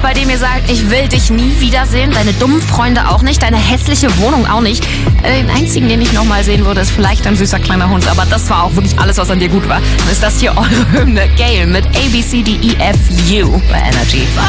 bei dem ihr sagt, ich will dich nie wiedersehen, deine dummen Freunde auch nicht, deine hässliche Wohnung auch nicht. Den einzigen, den ich nochmal sehen würde, ist vielleicht ein süßer kleiner Hund, aber das war auch wirklich alles, was an dir gut war. Dann ist das hier eure Hymne, Gayle mit ABCDEFU bei Energy.